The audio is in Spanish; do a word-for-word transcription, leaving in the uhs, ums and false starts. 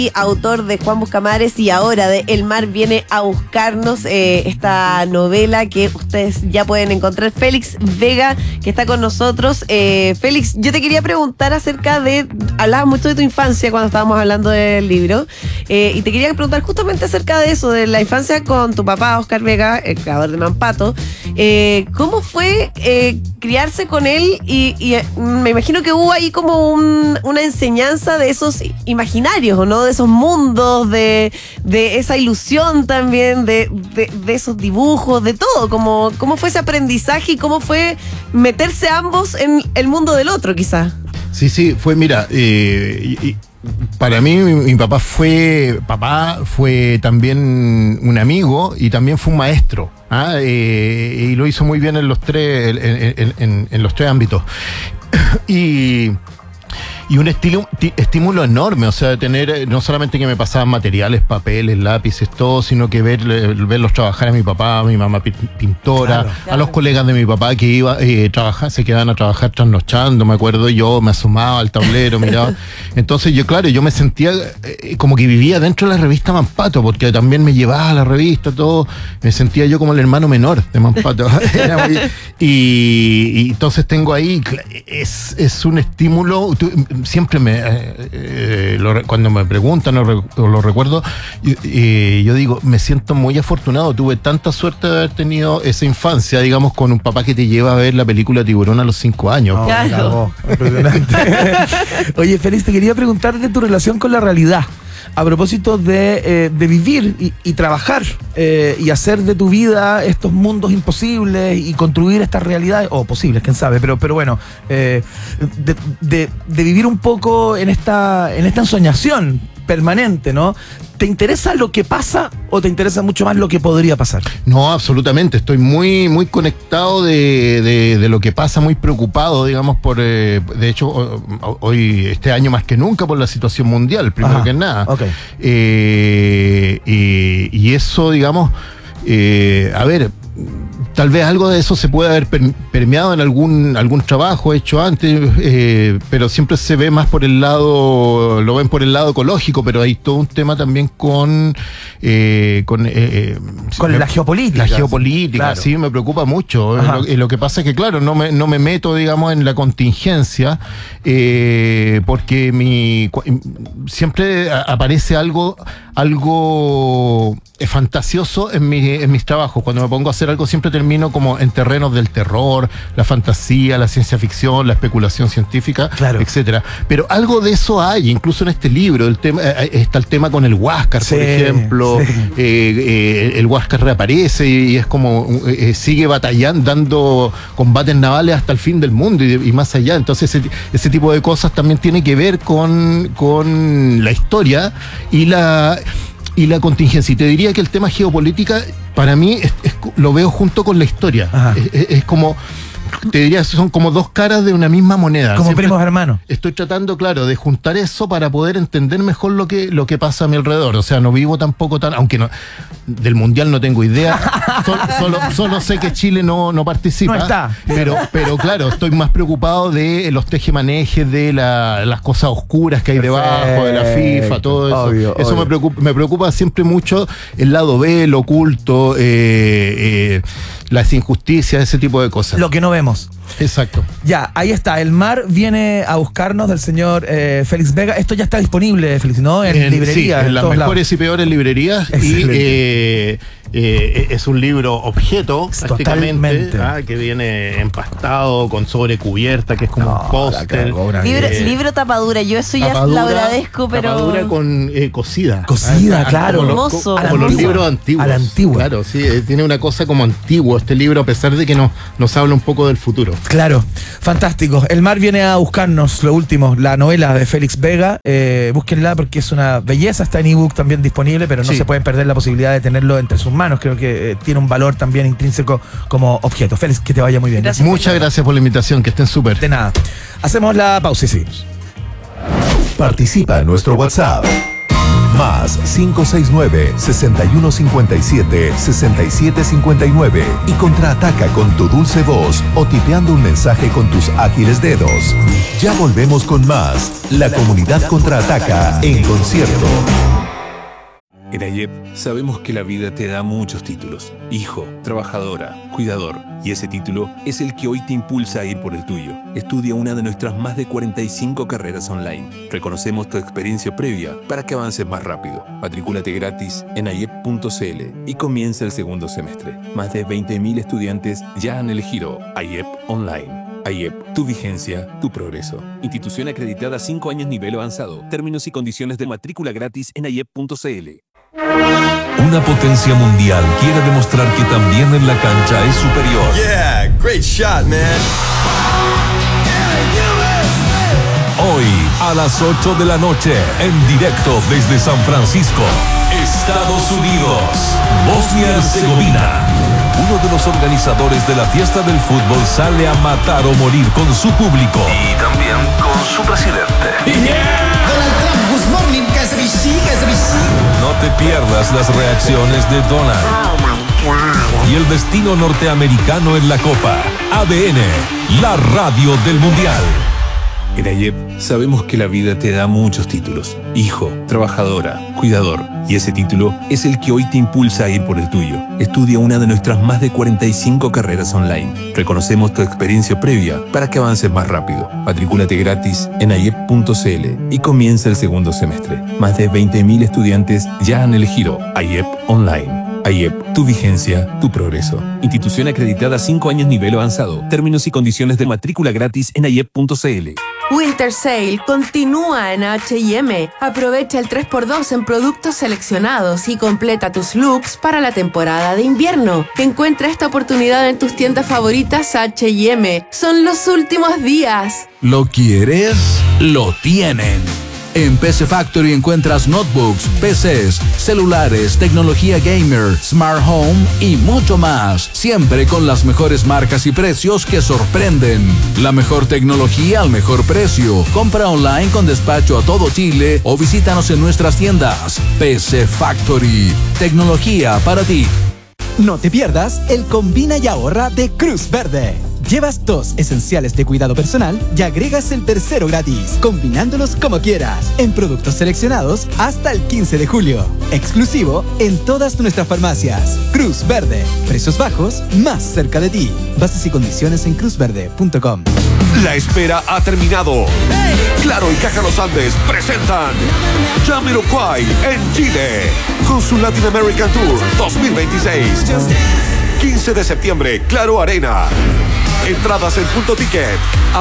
autor de Juan Buscamares y ahora de El mar viene a buscarnos, eh, esta novela que ustedes ya pueden encontrar. Félix Vega, que está con nosotros. Eh, Félix, yo te quería preguntar acerca de, hablabas mucho de tu infancia cuando estábamos hablando del libro, eh, y te quería preguntar justamente acerca de eso, de la infancia con tu papá, Oscar Vega, el creador de Mampato. Eh, ¿Cómo fue eh, criarse con él? Y, y eh, me imagino que hubo ahí como un, una enseñanza de esos imaginarios, ¿o no? De esos mundos, de, de esa ilusión también, de, de, de esos dibujos, de todo. Como, ¿Cómo fue ese aprendizaje y cómo fue meterse ambos en el mundo del otro, quizás? Sí, sí, fue, mira, eh, y, y para mí mi, mi papá fue, papá fue también un amigo y también fue un maestro. ¿ah? Eh, y lo hizo muy bien en los tres, en, en, en, en los tres ámbitos. y... Y un estilo, estímulo enorme, o sea, tener, no solamente que me pasaban materiales, papeles, lápices, todo, sino que ver, verlos trabajar a mi papá, a mi mamá pintora, claro, claro. a los colegas de mi papá que iba eh, trabajar, se quedaban a trabajar trasnochando, me acuerdo, yo me asomaba al tablero, miraba. Entonces yo, claro, yo me sentía eh, como que vivía dentro de la revista Mampato, porque también me llevaba a la revista, todo, me sentía yo como el hermano menor de Mampato. muy, y, y entonces tengo ahí, es, es un estímulo. Tú, siempre me eh, eh, lo, cuando me preguntan o, re, o lo recuerdo, eh, yo digo, me siento muy afortunado, tuve tanta suerte de haber tenido esa infancia, digamos, con un papá que te lleva a ver la película Tiburón a los cinco años. Oh, claro. Oye, Félix, te quería preguntar de tu relación con la realidad. A propósito de, eh, de vivir y, y trabajar eh, y hacer de tu vida estos mundos imposibles y construir estas realidades, o posibles, quién sabe, pero, pero bueno, eh, de, de, de vivir un poco en esta, en esta ensoñación permanente, ¿no? ¿Te interesa lo que pasa o te interesa mucho más lo que podría pasar? No, absolutamente. Estoy muy, muy conectado de, de, de lo que pasa, muy preocupado, digamos, por, eh, de hecho, hoy, este año más que nunca, por la situación mundial, primero Ajá, que nada. Okay. Eh, y, y eso, digamos, eh, a ver, tal vez algo de eso se puede haber permeado en algún algún trabajo hecho antes, eh, pero siempre se ve más por el lado, lo ven por el lado ecológico, pero hay todo un tema también con eh, con, eh, con me, la geopolítica. La geopolítica, claro. Sí, me preocupa mucho. Lo, lo que pasa es que, claro, no me, no me meto, digamos, en la contingencia, eh, porque mi siempre aparece algo, algo fantasioso en, mi, en mis trabajos. Cuando me pongo a hacer algo siempre termino como en terrenos del terror, la fantasía, la ciencia ficción, la especulación científica, claro. etcétera. Pero algo de eso hay, incluso en este libro. El tema, eh, está el tema con el Huáscar, sí, por ejemplo. Sí. Eh, eh, el Huáscar reaparece y, y es como eh, sigue batallando, dando combates navales hasta el fin del mundo y, y más allá. Entonces ese, ese tipo de cosas también tiene que ver con, con la historia y la... y la contingencia. Y te diría que el tema geopolítica, para mí, es, es, lo veo junto con la historia. Es, es, es como, te diría, son como dos caras de una misma moneda. Como Siempre primos hermanos. Estoy tratando, claro, de juntar eso para poder entender mejor lo que, lo que pasa a mi alrededor. O sea, no vivo tampoco tan, aunque no, del mundial no tengo idea. solo, solo, solo sé que Chile no, no participa. No está. Pero, pero claro, estoy más preocupado de los tejemanejes, de la, las cosas oscuras que hay Perfecto. debajo, de la FIFA, todo eso. Obvio, eso obvio. Me preocupa, me preocupa siempre mucho el lado B, el oculto, eh, eh, las injusticias, ese tipo de cosas. Lo que no vemos. Exacto. Ya, ahí está. El mar viene a buscarnos, del señor eh, Félix Vega. Esto ya está disponible, Félix, ¿no? En, en librerías. Sí, en las mejores lados. y peores librerías. Excelente. Y eh, eh, es un libro objeto, prácticamente, ah, que viene empastado con sobrecubierta, que es como no, un póster. Libro, eh, libro tapadura. Yo eso ya lo agradezco, pero... Tapadura con eh, cosida. Cosida, ah, claro. Como hermoso. Los, como los libros antiguos. A la antigua. Claro, sí. Tiene una cosa como antiguo este libro, a pesar de que nos, nos habla un poco del futuro. Claro, fantástico. El mar viene a buscarnos, lo último, la novela de Félix Vega. Eh, búsquenla porque es una belleza. Está en ebook también disponible, pero no sí. se pueden perder la posibilidad de tenerlo entre sus manos. Creo que eh, tiene un valor también intrínseco como objeto. Félix, que te vaya muy bien. Gracias. Muchas gracias por la invitación, que estén súper. De nada. Hacemos la pausa y seguimos. Participa en nuestro WhatsApp. Más cinco seis nueve, seis uno cinco siete, seis siete cinco nueve y contraataca con tu dulce voz o tipeando un mensaje con tus ágiles dedos. Ya volvemos con más. La comunidad contraataca en concierto. En AYEP sabemos que la vida te da muchos títulos. Hijo, trabajadora, cuidador. Y ese título es el que hoy te impulsa a ir por el tuyo. Estudia una de nuestras más de cuarenta y cinco carreras online. Reconocemos tu experiencia previa para que avances más rápido. Matricúlate gratis en ayep punto cl y comienza el segundo semestre. Más de veinte mil estudiantes ya han elegido AYEP Online. AYEP, tu vigencia, tu progreso. Institución acreditada cinco años nivel avanzado. Términos y condiciones de matrícula gratis en ayep punto cl. Una potencia mundial quiere demostrar que también en la cancha es superior. Yeah, great shot, man. Hoy, a las ocho de la noche, en directo desde San Francisco, Estados Unidos, Bosnia-Herzegovina. Uno de los organizadores de la fiesta del fútbol sale a matar o morir con su público. Y también con su presidente. Yeah. Donald Trump, good morning, Kazabishi, Kazabishi. No te pierdas las reacciones de Donald. Y el destino norteamericano en la Copa. A D N, la radio del Mundial. En AYEP sabemos que la vida te da muchos títulos. Hijo, trabajadora, cuidador. Y ese título es el que hoy te impulsa a ir por el tuyo. Estudia una de nuestras más de cuarenta y cinco carreras online. Reconocemos tu experiencia previa para que avances más rápido. Matricúlate gratis en ayep punto cl y comienza el segundo semestre. Más de veinte mil estudiantes ya han elegido AYEP Online. AYEP, tu vigencia, tu progreso. Institución acreditada cinco años nivel avanzado. Términos y condiciones de matrícula gratis en ayep punto cl. Winter Sale continúa en H y M. Aprovecha el tres por dos en productos seleccionados y completa tus looks para la temporada de invierno. Encuentra esta oportunidad en tus tiendas favoritas H y M. Son los últimos días. ¿Lo quieres? Lo tienen. En P C Factory encuentras notebooks, P Cs, celulares, tecnología gamer, smart home y mucho más. Siempre con las mejores marcas y precios que sorprenden. La mejor tecnología al mejor precio. Compra online con despacho a todo Chile o visítanos en nuestras tiendas. P C Factory. Tecnología para ti. No te pierdas el Combina y Ahorra de Cruz Verde. Llevas dos esenciales de cuidado personal y agregas el tercero gratis, combinándolos como quieras, en productos seleccionados hasta el quince de julio. Exclusivo en todas nuestras farmacias. Cruz Verde. Precios bajos, más cerca de ti. Bases y condiciones en cruz verde punto com. La espera ha terminado. Claro y Caja Los Andes presentan Jamiroquai en Chile con su Latin American Tour dos mil veintiséis. quince de septiembre, Claro Arena. Entradas en Punto Ticket.